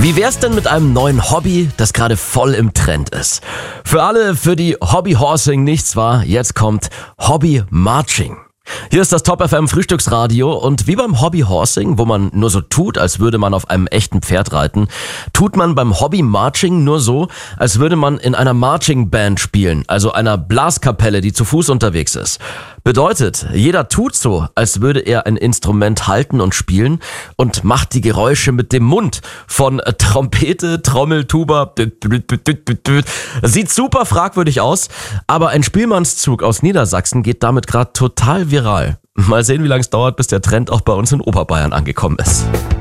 Wie wär's denn mit einem neuen Hobby, das gerade voll im Trend ist? Für alle, für die Hobby-Horsing nichts war, jetzt kommt Hobby-Marching. Hier ist das Top FM Frühstücksradio und wie beim Hobby-Horsing, wo man nur so tut, als würde man auf einem echten Pferd reiten, tut man beim Hobby-Marching nur so, als würde man in einer Marching-Band spielen, also einer Blaskapelle, die zu Fuß unterwegs ist. Bedeutet, jeder tut so, als würde er ein Instrument halten und spielen und macht die Geräusche mit dem Mund von Trompete, Trommel, Tuba. Sieht super fragwürdig aus, aber ein Spielmannszug aus Niedersachsen geht damit gerade total viral. Mal sehen, wie lange es dauert, bis der Trend auch bei uns in Oberbayern angekommen ist.